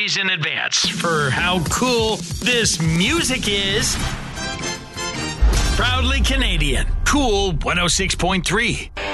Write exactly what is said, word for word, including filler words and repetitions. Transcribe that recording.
apologies in advance for how cool this music is. Proudly Canadian. Cool one oh six point three.